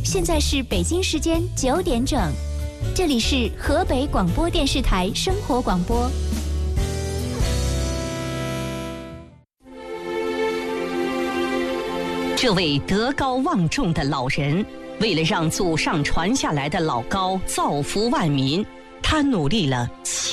现在是北京时间9点整，这里是河北广播电视台生活广播。 这位德高望重的老人，为了让祖上传下来的老高造福万民，他努力了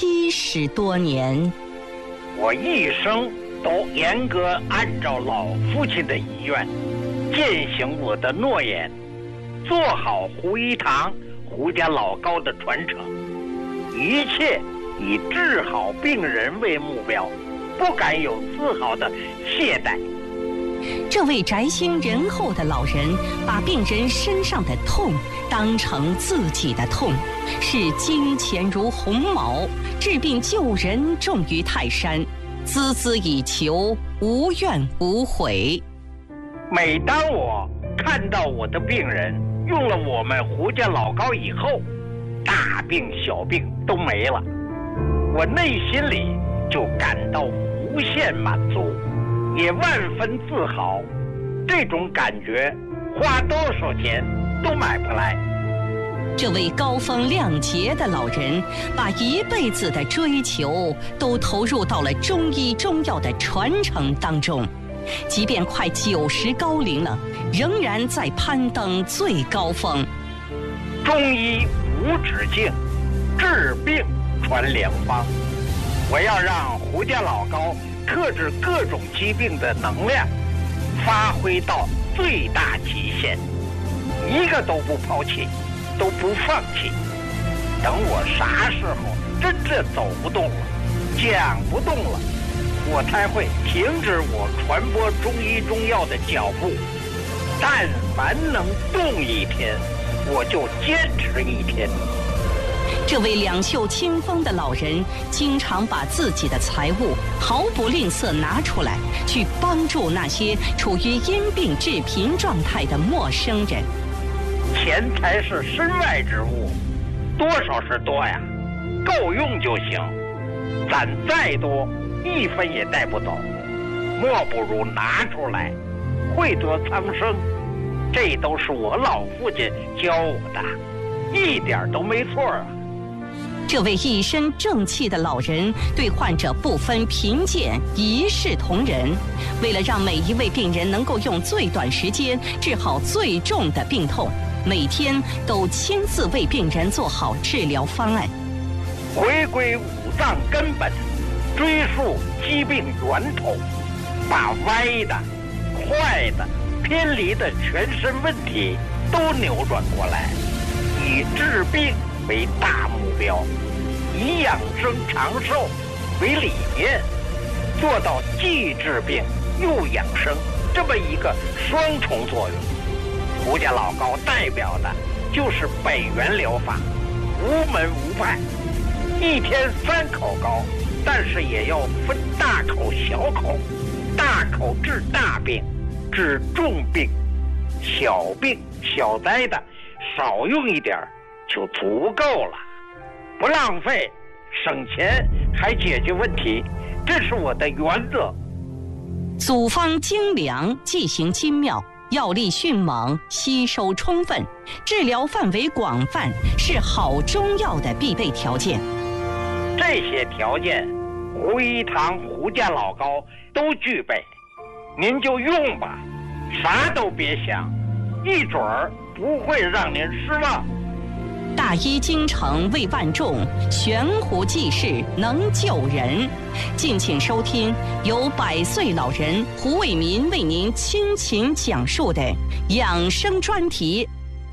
70多年。 我一生都严格按照老父亲的遗愿，践行我的诺言，做好胡一堂、胡家老高的传承，一切以治好病人为目标，不敢有丝毫的懈怠。 这位宅心仁厚的老人，把病人身上的痛当成自己的痛，视金钱如鸿毛，治病救人重于泰山，孜孜以求，无怨无悔。 每当我看到我的病人用了我们胡家老高以后，大病小病都没了，我内心里就感到无限满足，也万分自豪。这种感觉花多少钱都买不来。 这位高风亮节的老人，把一辈子的追求都投入到了中医中药的传承当中，即便快90高龄了，仍然在攀登最高峰。 中医无止境，治病传良方。我要让胡家老高克制各种疾病的能量发挥到最大极限，一个都不抛弃，都不放弃。等我啥时候真正走不动了，讲不动了，我才会停止我传播中医中药的脚步。但凡能动一天，我就坚持一天。 这位两袖清风的老人，经常把自己的财物毫不吝啬拿出来，去帮助那些处于因病致贫状态的陌生人。 钱财是身外之物，多少是多呀，够用就行。攒再多，一分也带不走，莫不如拿出来，惠泽苍生。这都是我老父亲教我的，一点都没错啊。 这位一身正气的老人，对患者不分贫贱，一视同仁。为了让每一位病人能够用最短时间治好最重的病痛，每天都亲自为病人做好治疗方案。 回归五脏根本，追溯疾病源头，把歪的、坏的、偏离的全身问题都扭转过来，以治病为大目标，以养生长寿为理念，做到既治病又养生这么一个双重作用。胡家老高代表的就是北元疗法，无门无派，一天3口高，但是也要分大口小口，大口治大病，治重病，小病小灾的少用一点就足够了，不浪费，省钱还解决问题，这是我的原则。 组方精良，剂型精妙，药力迅猛，吸收充分，治疗范围广泛，是好中药的必备条件。 这些条件，胡一堂、胡家老高都具备，您就用吧，啥都别想，一准儿不会让您失望。 大医精诚为万众，悬壶济世能救人。敬请收听由100岁老人胡卫民为您倾情讲述的养生专题。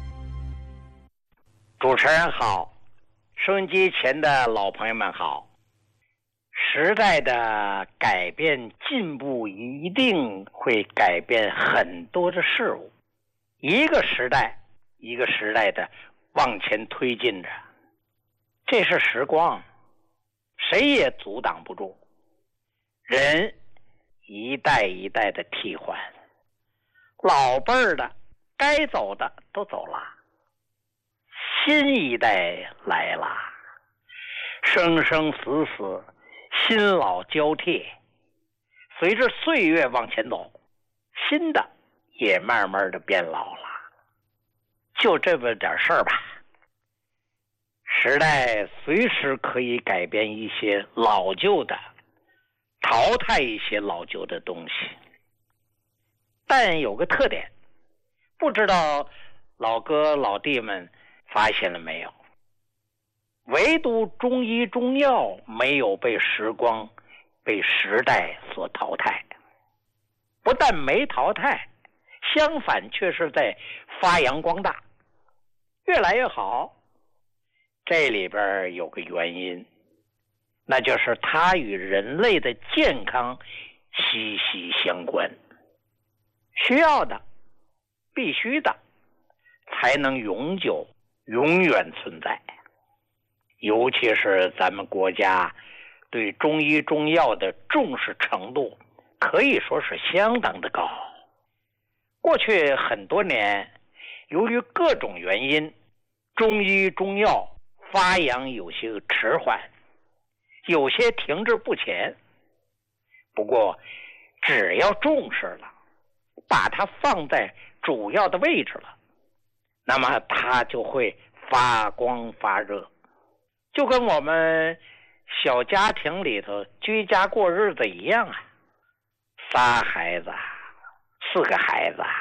主持人好，收音机前的老朋友们好。时代的改变进步一定会改变很多的事物，一个时代一个时代的往前推进着，这是时光，谁也阻挡不住。人一代一代的替换，老辈儿的该走的都走了，新一代来了，生生死死，新老交替，随着岁月往前走，新的也慢慢的变老了。 就这么点事儿吧。时代随时可以改变一些老旧的，淘汰一些老旧的东西，但有个特点，不知道老哥老弟们发现了没有，唯独中医中药没有被时光被时代所淘汰，不但没淘汰，相反却是在发扬光大，越来越好。这里边有个原因，那就是它与人类的健康息息相关，需要的必须的才能永久永远存在。尤其是咱们国家对中医中药的重视程度可以说是相当的高。过去很多年，由于各种原因，中医中药发扬有些迟缓，有些停滞不前。不过只要重视了，把它放在主要的位置了，那么它就会发光发热，就跟我们小家庭里头居家过日子一样啊。仨孩子，4个孩子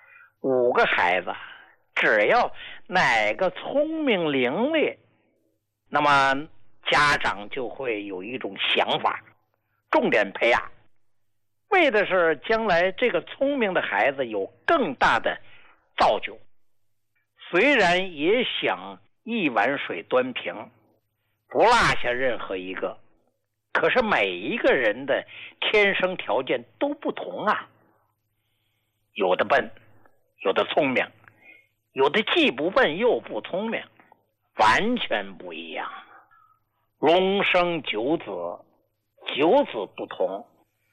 ，5个孩子，只要哪个聪明伶俐，那么家长就会有一种想法，重点培养，为的是将来这个聪明的孩子有更大的造就。虽然也想一碗水端平，不落下任何一个，可是每一个人的天生条件都不同啊，有的笨，有的聪明，有的既不笨又不聪明，完全不一样。龙生九子，9子不同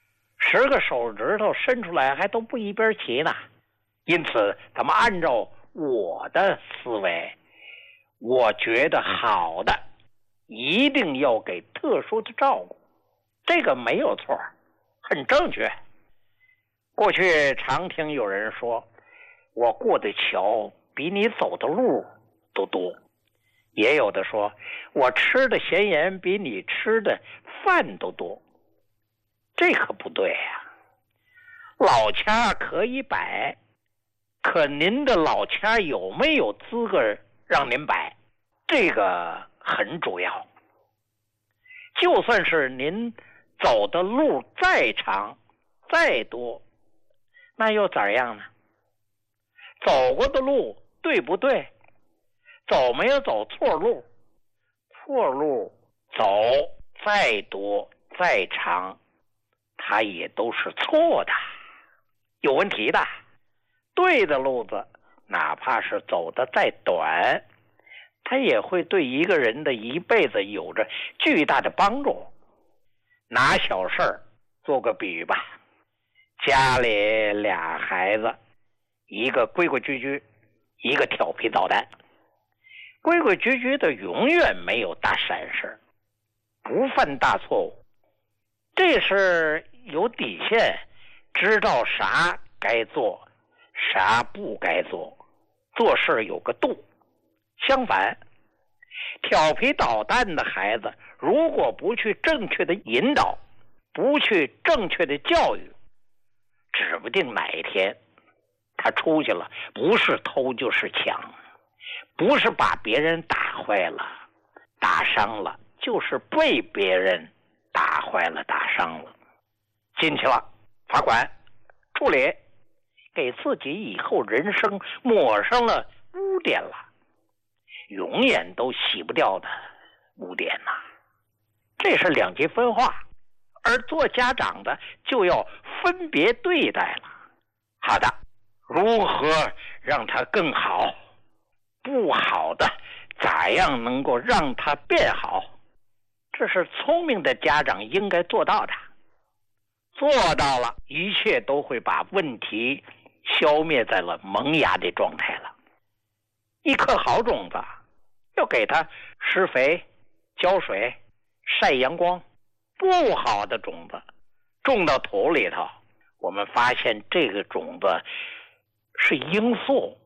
，10个手指头伸出来还都不一边齐呢。因此咱们按照我的思维，我觉得好的一定要给特殊的照顾，这个没有错，很正确。过去常听有人说，我过的桥比你走的路都多，也有的说我吃的咸盐比你吃的饭都多，这可不对呀。老掐可以摆，可您的老掐有没有资格让您摆，这个很主要。就算是您走的路再长再多，那又怎样呢？走过的路对不对？走没有走错路？错路走再多再长，它也都是错的，有问题的。对的路子哪怕是走得再短，它也会对一个人的一辈子有着巨大的帮助。拿小事儿做个比喻吧，家里俩孩子，一个规规矩矩，一个调皮捣蛋。规规矩矩的永远没有大闪失，不犯大错误，这是有底线，知道啥该做，啥不该做，做事有个度。相反，调皮捣蛋的孩子，如果不去正确的引导，不去正确的教育，指不定哪一天他出去了，不是偷就是抢，不是把别人打坏了打伤了，就是被别人打坏了打伤了，进去了罚款处理，给自己以后人生抹上了污点了，永远都洗不掉的污点呐。这是两极分化，而做家长的就要分别对待了。好的，如何让它更好？不好的咋样能够让它变好？这是聪明的家长应该做到的。做到了，一切都会把问题消灭在了萌芽的状态了。一颗好种子要给它施肥、浇水、晒阳光，不好的种子种到土里头，我们发现这个种子是罂粟，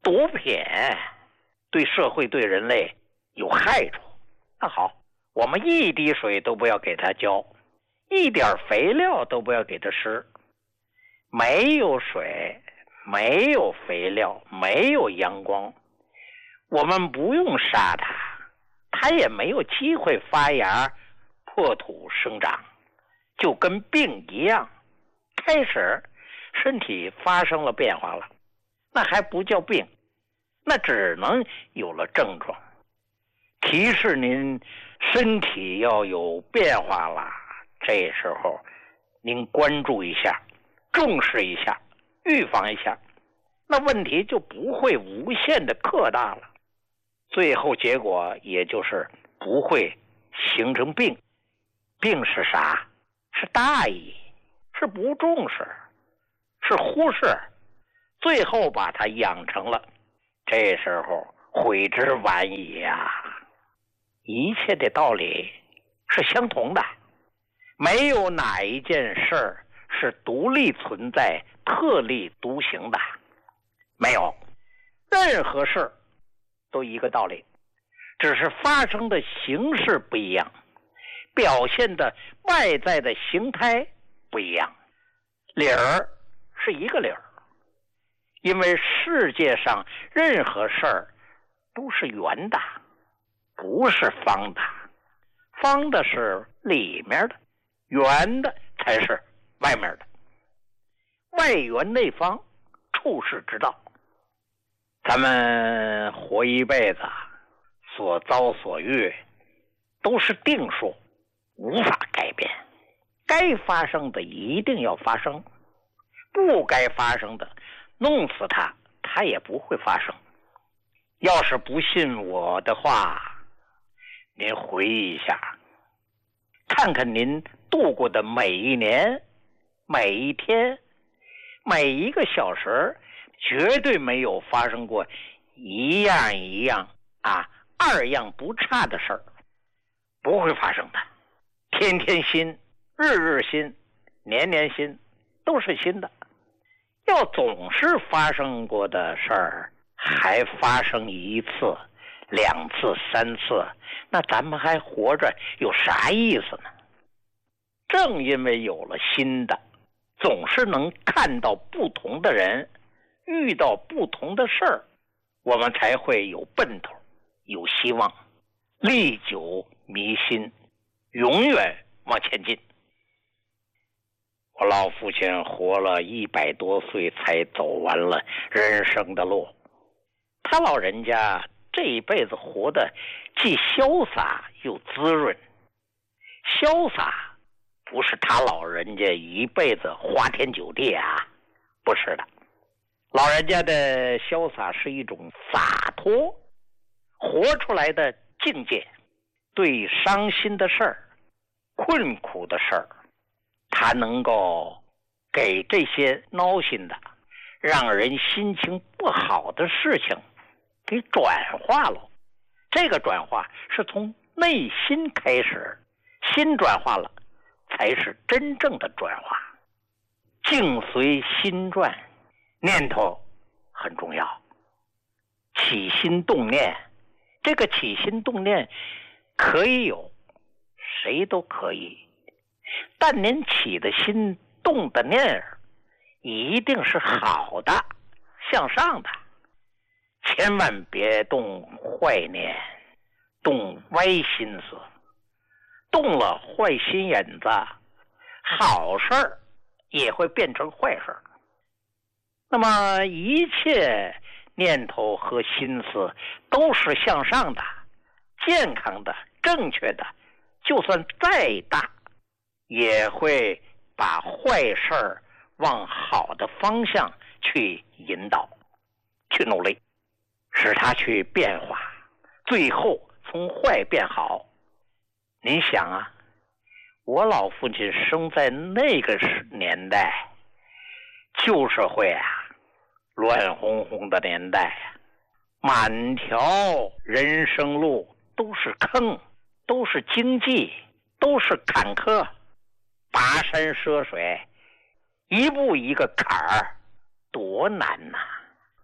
毒品对社会对人类有害处。那好，我们一滴水都不要给它浇，一点肥料都不要给它施。没有水，没有肥料，没有阳光，我们不用杀它，它也没有机会发芽破土生长，就跟病一样，开始身体发生了变化了，那还不叫病，那只能有了症状，提示您身体要有变化了。这时候您关注一下，重视一下，预防一下，那问题就不会无限的扩大了，最后结果也就是不会形成病。病是啥？是大意，是不重视，是忽视，最后把它养成了，这时候悔之晚矣呀。一切的道理是相同的，没有哪一件事儿是独立存在、特立独行的，没有，任何事都一个道理，只是发生的形式不一样，表现的外在的形态不一样，理儿是一个理儿。因为世界上任何事儿都是圆的，不是方的，方的是里面的，圆的才是外面的，外圆内方，处世之道。咱们活一辈子，所遭所遇都是定数，无法改变，该发生的一定要发生，不该发生的弄死它，它也不会发生。要是不信我的话，您回忆一下，看看您度过的每一年、每一天、每一个小时，绝对没有发生过一样一样二样不差的事儿，不会发生的。天天新，日日新，年年新，都是新的。要总是发生过的事儿还发生一次、两次、三次，那咱们还活着有啥意思呢？正因为有了新的，总是能看到不同的人，遇到不同的事儿，我们才会有奔头，有希望，历久弥新，永远往前进。我老父亲活了100多岁才走完了人生的路，他老人家这一辈子活得既潇洒又滋润。潇洒不是他老人家一辈子花天酒地不是的，老人家的潇洒是一种洒脱活出来的境界。对伤心的事儿、困苦的事儿，他能够给这些闹心的、让人心情不好的事情给转化了。这个转化是从内心开始，心转化了，才是真正的转化。境随心转，念头很重要。起心动念，这个起心动念可以有，谁都可以，但您起的心动的念一定是好的，向上的，千万别动坏念，动歪心思，动了坏心眼子，好事儿也会变成坏事儿。那么一切念头和心思都是向上的、健康的、正确的，就算再大也会把坏事儿往好的方向去引导，去努力，使它去变化，最后从坏变好。您想我老父亲生在那个年代，旧社会乱哄哄的年代满条人生路都是坑，都是荆棘，都是坎坷，跋山涉水，一步一个坎儿，多难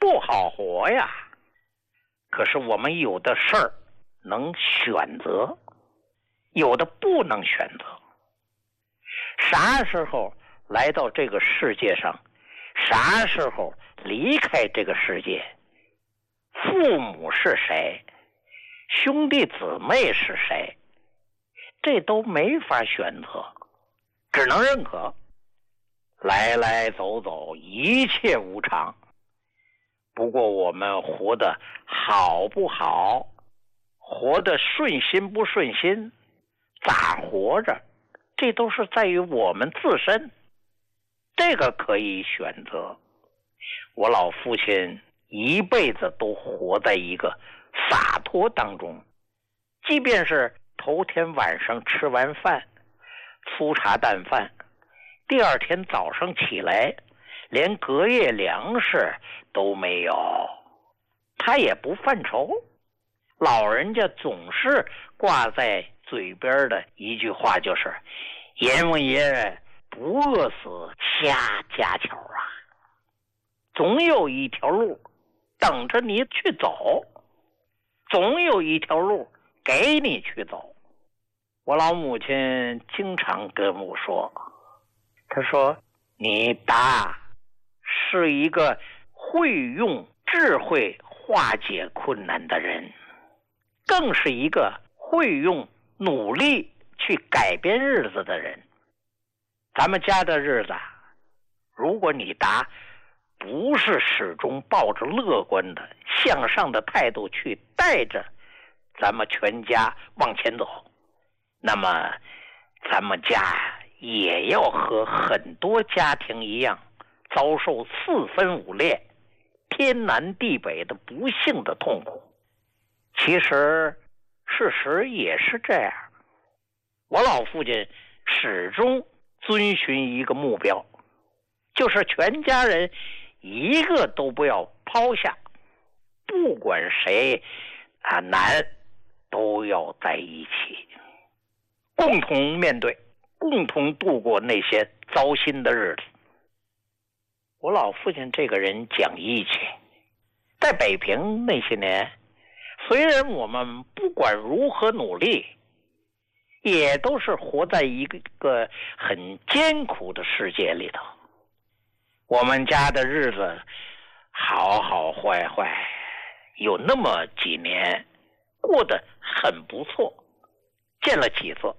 不好活呀。可是我们有的事儿能选择，有的不能选择。啥时候来到这个世界上，啥时候离开这个世界，父母是谁，兄弟姊妹是谁，这都没法选择，只能认可。来来走走，一切无常。不过我们活得好不好，活得顺心不顺心，咋活着，这都是在于我们自身，这个可以选择。我老父亲一辈子都活在一个洒脱当中，即便是头天晚上吃完饭，粗茶淡饭，第二天早上起来连隔夜粮食都没有，他也不犯愁。老人家总是挂在嘴边的一句话就是阎王爷不饿死瞎家巧啊，总有一条路等着你去走，总有一条路给你去走。我老母亲经常跟我说，她说你爸是一个会用智慧化解困难的人，更是一个会用努力去改变日子的人。咱们家的日子，如果你答不是始终抱着乐观的向上的态度去带着咱们全家往前走，那么咱们家也要和很多家庭一样，遭受四分五裂、天南地北的不幸的痛苦。其实事实也是这样。我老父亲始终遵循一个目标，就是全家人一个都不要抛下，不管谁难，都要在一起，共同面对，共同度过那些糟心的日子。我老父亲这个人讲义气，在北平那些年，虽然我们不管如何努力，也都是活在一个很艰苦的世界里头。我们家的日子好好坏坏，有那么几年过得很不错，见了几次，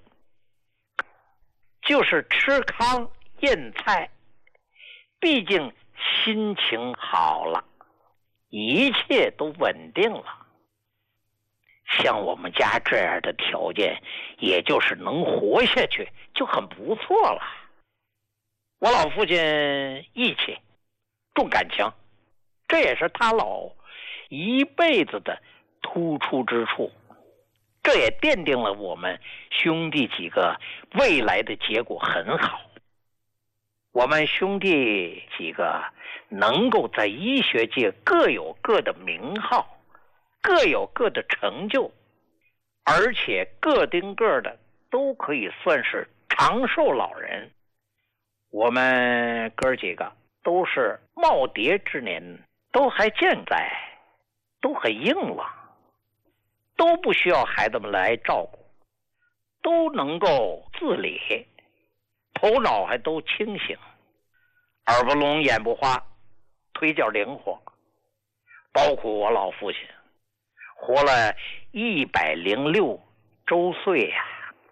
就是吃糠咽菜，毕竟心情好了，一切都稳定了。像我们家这样的条件，也就是能活下去就很不错了。我老父亲义气重感情，这也是他老一辈子的突出之处，这也奠定了我们兄弟几个未来的结果很好。我们兄弟几个能够在医学界各有各的名号，各有各的成就，而且个丁个的都可以算是长寿老人。我们哥几个都是耄耋之年，都还健在，都很硬朗，都不需要孩子们来照顾，都能够自理，头脑还都清醒，耳不聋眼不花，腿脚灵活。包括我老父亲活了106周岁呀，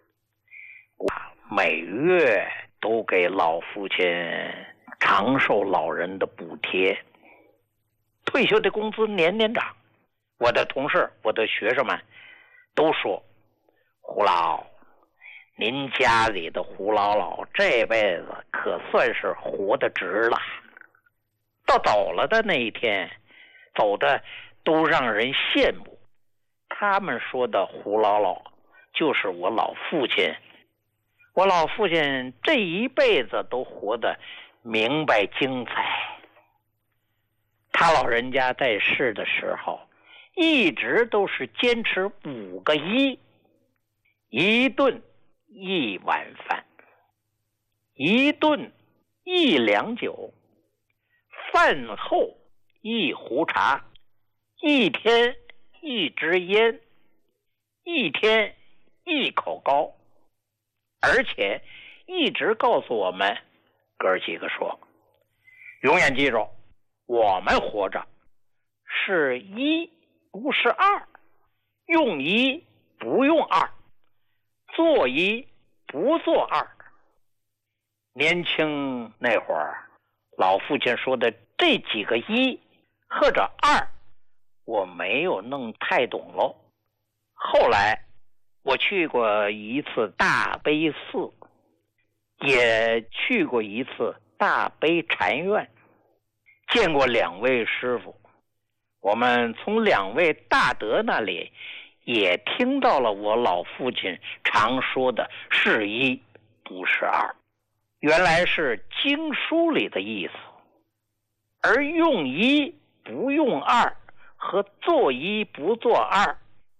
每月都给老父亲长寿老人的补贴，退休的工资年年涨。我的同事，我的学生们都说，胡老，您家里的胡老老这辈子可算是活得值了。到走了的那一天，走的都让人羡慕。他们说的胡老老就是我老父亲。我老父亲这一辈子都活得明白精彩。他老人家在世的时候一直都是坚持5个1，一顿一碗饭，一顿一两酒，饭后一壶茶，一天一支烟，一天一口糕，而且一直告诉我们哥几个说，永远记住，我们活着是一不是二，用一不用二，做一不做二。年轻那会儿，老父亲说的这几个一或者二，我没有弄太懂喽。后来我去过一次大悲寺，也去过一次大悲禅院，见过2位师傅。我们从2位大德那里也听到了我老父亲常说的是一不是二，原来是经书里的意思。而用一不用二和做一不做二